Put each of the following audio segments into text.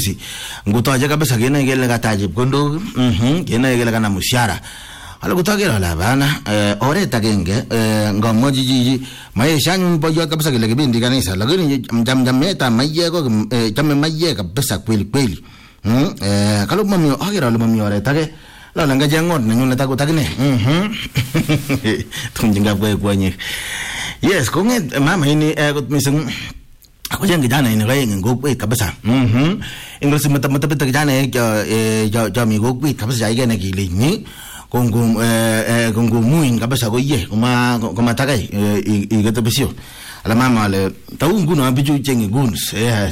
mwezi ngutoje kabisa kene kele kataji kondo kene kele kana mshahara alikutakira la bana oret agenge ngommo jiji maisha nyumba kabisa kile kibindi kanisa lakini mjameta mayeko chame mayeka kabisa kweli kalau mami agira lo mami oret age la langa jangot nyune takutakine tunjinga kwenye yes konget mama ini kot mising ako jang kijana ini kaya ngogwe kabisa ingles mata kijana jo mi gogwe kabisa jai gene kilinyi kongo muin kabisa ko ye kuma takai igata bisio ala mama le taungu no abiju chengi guns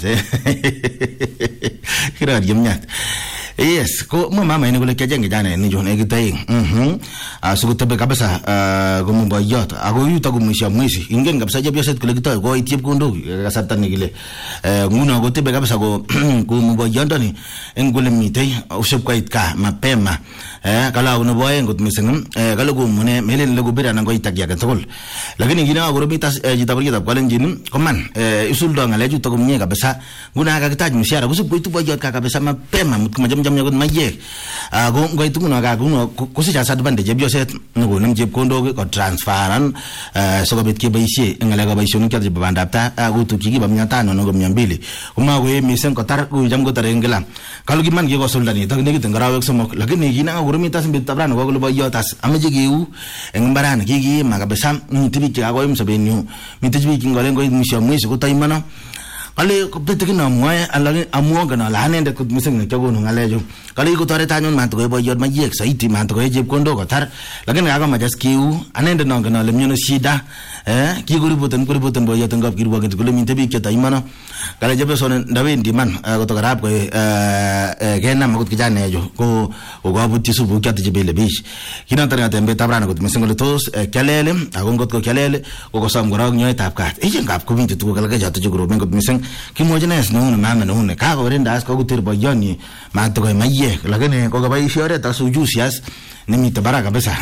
kira jemnyat yes ko mama ini kule kajang kijana ni jone kitai asukutabe kabisa gumbo yot ako yuta gumisha mwisi ingen kabisa je biasa kule kitai ko itip kondo kasatan ni kile nguna ko tebe kabisa ko gumbo yonda ni engule mitei usep kait ka mapema kala uno boy ngot miseng kala gumune melen lagu bera nang ko itak ya kan lakini gina ko romitas jitabri jitab kalen jin koman usul do ngale juta gumnya kabisa guna ka kitaj misiara usep ko itu boyot ka kabisa mapema jam yakut maye go itu kuno ga kuno kusi jasa depan de jebyo set ngo nem jeb kondo ko transferan so ko bitki baisi ngala ga baisi nukat jeb bandapta go tu kiki bamnya tano no gomnya mbili kuma we misen ko tar ku jam go tarengela kalau giman gi go soldani to ne gitan garawe somok lakini gina go rumitas mbit tabran go lo yotas amaje giu engbaran gigi maga besam tibi ga go im sabenu mitiji gi ngole go misyo mwisi ko taimana kali ko betiki na moy alagi amuo gana la hanende ko miseng ne jago ngale jo kali ko tore tanyon man to go boyot ma yek saiti man to go jeb kondo ko tar lakini aga ma jas kiu anende no gana le myono shida ki guri boten boyot ngap kirwa ke ko le min tebi ke taimana kala jebe sonen dawendi man ko to garab ko gena ma ko kijane jo ko go abuti su bu kyat jebe le bish kina tare tembe tabrana ko miseng le tos kelele agon ko kelele ko sam gora nyoy tapkat ngap ko min to ko kala ga jato jo men ko miseng kimojenes no mama no ne ka gorenda as ko gutir boyoni ma to ko maye lakini ko ga bai shore ta sujusias ni mi tabara kabisa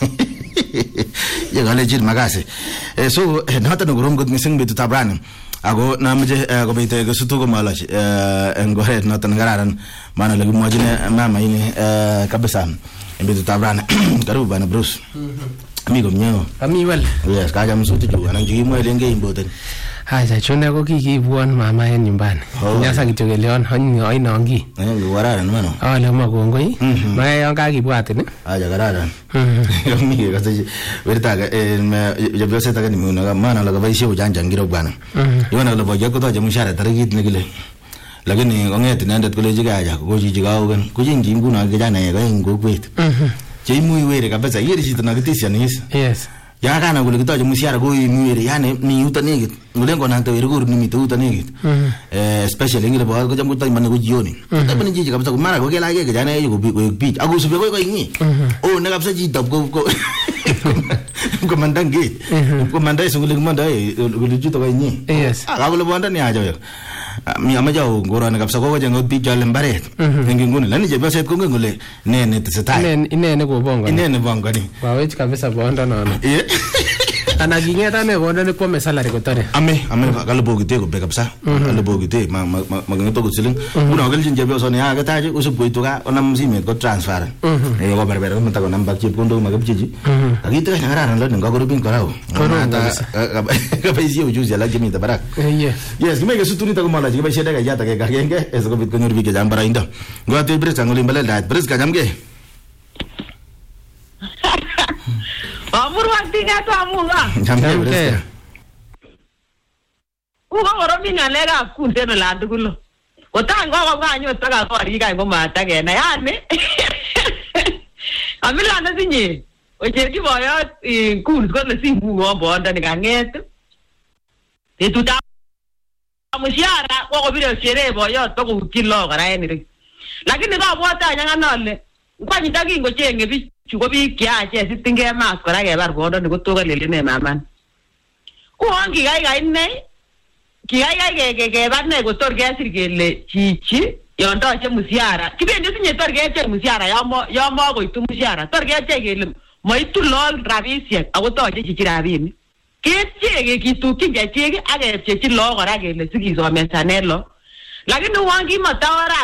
ye gale jil magase so nata no gorom god miseng betu tabran ago namje ko beite ko sutu ko malash ngore nata ngararan mana lagi mojine mama ini kabisa betu tabran karibu bana Bruce amigo mnyo amiwal yes kaja msuti ju ananji mwe lenge imboten Haya chone ko kikibuan mama en nyumbani. Nyasa kityo keleon hoi nongi. Wararan mano. Ole makongoi. Mae yon kakibwatin. Aja kararan. Mimi kasi werta je biose ta ni muna mana la baisho ujanja ngiro bwana. Yona la boja ko to mushara tarigit negile. Lakini onget nendet kule jiga aja ko jiga ogen. Kujingi nguna kijana yega ngokwet. Je mu were kabisa yeri shitana kitisia nis. Yes. Ya kana kule kitoje musiara ko imwere yani ni utanigit ngulengo na tawere ko ni utanigit especially ngire ba ko jamu tay man ko jioni tabani jiji kabisa ko mara ko kela ke jana ko beach agu sube ko ingi oh na kabisa ji top ko ko mandang gate ko mandai sungule mandai ko juto ko ingi yes ako le bonda ni aja yo mi amaja ngoro na kabisa ko jango beach jale mbare ngi ngune lani je baset ko ngule ne tsetai ne ko bongo ne bongo ni wa wech kabisa bonda no ana gingeta ne bonda ne ko salary ko tare ame kala bogite ko be kabisa kala bogite magneto ko siling una gal jin jebe so ne aga taje usub ko ituga onam si me ko transfer ko berbero mata ko nambak chip kondo magabjiji agite ka ngara ran lo ngoro bin korao ka paisi o juzi ala jemi tabarak yes gime ke sutuni ta ko mala jiba sheda ga jata ke genge es ko bit ko nyurbi ke jambara inda ngoate bres angoli mbale dat bres ka jamge Amur waktu kata amunga. Jamke. Uga orang ni ngalega kunde na landu gulo. Otang ko ganyo taga ko ri ga ko mata ke na yani. Amila na sinye. Oje ki boyo kun ko na singu go bonda ni ganget. Te tuta musiara ko biro shere boyo to ko kilo gara ni. Lakini ba bota nyanga nole. Kwa nyitaki ngo chenge bi chuko bi kya che sitinge mas kora ke bar bodo ni goto ga lele ne maman ko angi gai ne ki gai ke bar ne goto ga sirgele chichi yondo che musiara kibendi sinye tor ga che musiara yo mo go itu musiara tor ga che gele mo itu lol rabisia agoto che chichi rabini ke che ki tu ki ga che age che chi lo kora gele sigi so mensanelo lakini wangi matawara